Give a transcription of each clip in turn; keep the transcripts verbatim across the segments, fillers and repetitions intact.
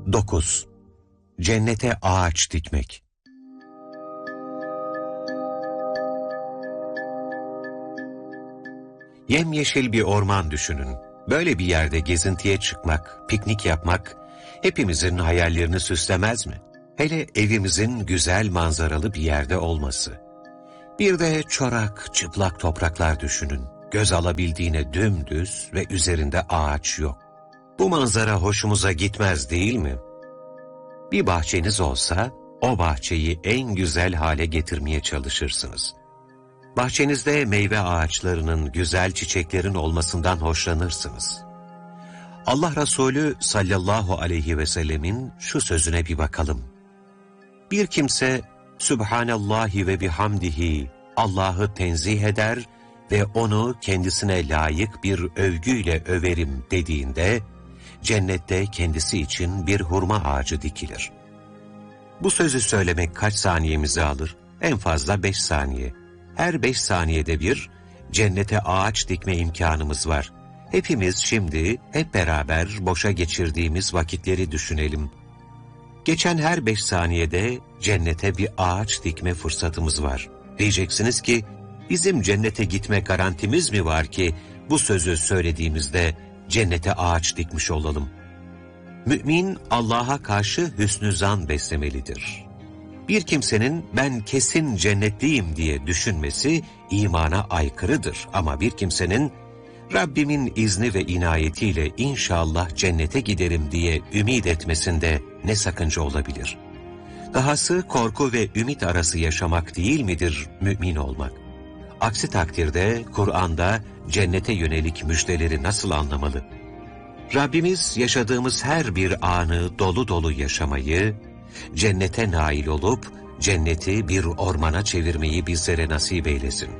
dokuz. Cennete ağaç dikmek. Yemyeşil bir orman düşünün. Böyle bir yerde gezintiye çıkmak, piknik yapmak hepimizin hayallerini süslemez mi? Hele evimizin güzel manzaralı bir yerde olması. Bir de çorak, çıplak topraklar düşünün. Göz alabildiğine dümdüz ve üzerinde ağaç yok. Bu manzara hoşumuza gitmez değil mi? Bir bahçeniz olsa, o bahçeyi en güzel hale getirmeye çalışırsınız. Bahçenizde meyve ağaçlarının, güzel çiçeklerin olmasından hoşlanırsınız. Allah Resulü sallallahu aleyhi ve sellemin şu sözüne bir bakalım. Bir kimse, Sübhanallahi ve bihamdihi, Allah'ı tenzih eder ve onu kendisine layık bir övgüyle överim dediğinde, cennette kendisi için bir hurma ağacı dikilir. Bu sözü söylemek kaç saniyemizi alır? En fazla beş saniye. Her beş saniyede bir cennete ağaç dikme imkanımız var. Hepimiz şimdi hep beraber boşa geçirdiğimiz vakitleri düşünelim. Geçen her beş saniyede cennete bir ağaç dikme fırsatımız var. Diyeceksiniz ki, bizim cennete gitme garantimiz mi var ki bu sözü söylediğimizde cennete ağaç dikmiş olalım? Mümin Allah'a karşı hüsnü zan beslemelidir. Bir kimsenin ben kesin cennetliyim diye düşünmesi imana aykırıdır. Ama bir kimsenin Rabbimin izni ve inayetiyle inşallah cennete giderim diye ümit etmesinde ne sakınca olabilir? Dahası korku ve ümit arası yaşamak değil midir mümin olmak? Aksi takdirde Kur'an'da cennete yönelik müjdeleri nasıl anlamalı? Rabbimiz yaşadığımız her bir anı dolu dolu yaşamayı, cennete nail olup cenneti bir ormana çevirmeyi bizlere nasip eylesin.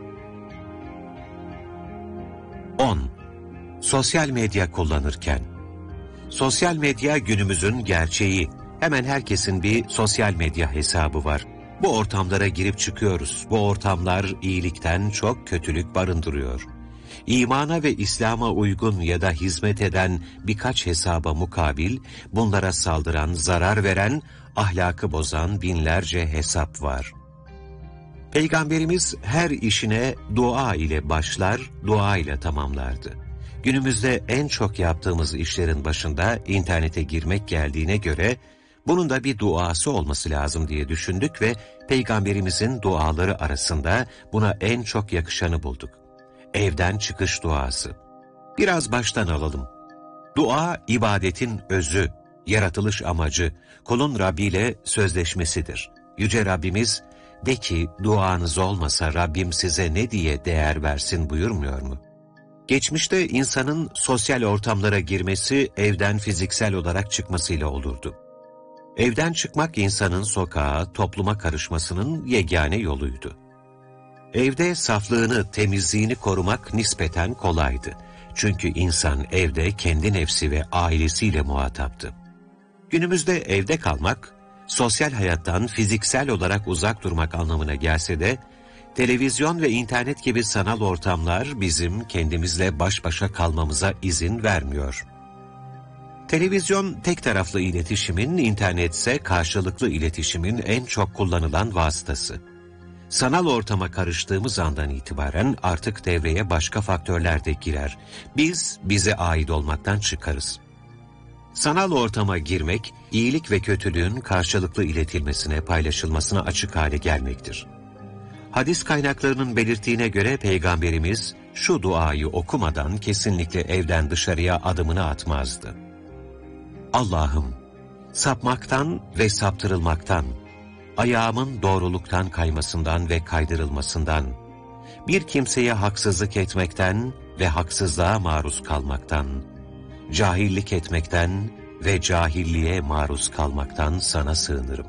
on. Sosyal medya kullanırken. Sosyal medya günümüzün gerçeği. Hemen herkesin bir sosyal medya hesabı var. Bu ortamlara girip çıkıyoruz. Bu ortamlar iyilikten çok kötülük barındırıyor. İmana ve İslam'a uygun ya da hizmet eden birkaç hesaba mukabil, bunlara saldıran, zarar veren, ahlakı bozan binlerce hesap var. Peygamberimiz her işine dua ile başlar, dua ile tamamlardı. Günümüzde en çok yaptığımız işlerin başında internete girmek geldiğine göre, bunun da bir duası olması lazım diye düşündük ve Peygamberimizin duaları arasında buna en çok yakışanı bulduk. Evden çıkış duası. Biraz baştan alalım. Dua, ibadetin özü, yaratılış amacı, kulun Rabbi ile sözleşmesidir. Yüce Rabbimiz, de ki duanız olmasa Rabbim size ne diye değer versin buyurmuyor mu? Geçmişte insanın sosyal ortamlara girmesi evden fiziksel olarak çıkmasıyla olurdu. Evden çıkmak insanın sokağa, topluma karışmasının yegane yoluydu. Evde saflığını, temizliğini korumak nispeten kolaydı. Çünkü insan evde kendi nefsi ve ailesiyle muhataptı. Günümüzde evde kalmak, sosyal hayattan fiziksel olarak uzak durmak anlamına gelse de, televizyon ve internet gibi sanal ortamlar bizim kendimizle baş başa kalmamıza izin vermiyor. Televizyon tek taraflı iletişimin, internet ise karşılıklı iletişimin en çok kullanılan vasıtası. Sanal ortama karıştığımız andan itibaren artık devreye başka faktörler de girer. Biz, bize ait olmaktan çıkarız. Sanal ortama girmek, iyilik ve kötülüğün karşılıklı iletilmesine, paylaşılmasına açık hale gelmektir. Hadis kaynaklarının belirttiğine göre Peygamberimiz şu duayı okumadan kesinlikle evden dışarıya adımını atmazdı. Allah'ım, sapmaktan ve saptırılmaktan, ayağımın doğruluktan kaymasından ve kaydırılmasından, bir kimseye haksızlık etmekten ve haksızlığa maruz kalmaktan, cahillik etmekten ve cahilliğe maruz kalmaktan sana sığınırım.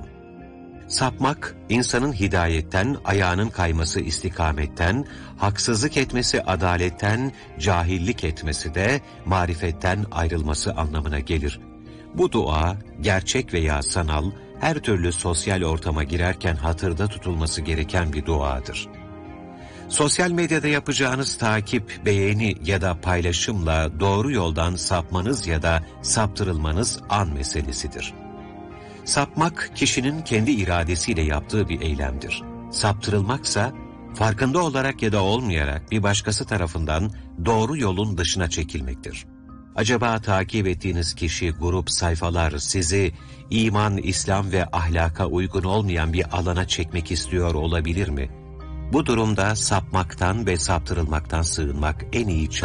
Sapmak, insanın hidayetten, ayağının kayması istikametten, haksızlık etmesi adaletten, cahillik etmesi de marifetten ayrılması anlamına gelir. Bu dua, gerçek veya sanal, her türlü sosyal ortama girerken hatırda tutulması gereken bir duadır. Sosyal medyada yapacağınız takip, beğeni ya da paylaşımla doğru yoldan sapmanız ya da saptırılmanız an meselesidir. Sapmak, kişinin kendi iradesiyle yaptığı bir eylemdir. Saptırılmaksa, farkında olarak ya da olmayarak bir başkası tarafından doğru yolun dışına çekilmektir. Acaba takip ettiğiniz kişi, grup, sayfalar sizi iman, İslam ve ahlaka uygun olmayan bir alana çekmek istiyor olabilir mi? Bu durumda sapmaktan ve saptırılmaktan sığınmak en iyi çare.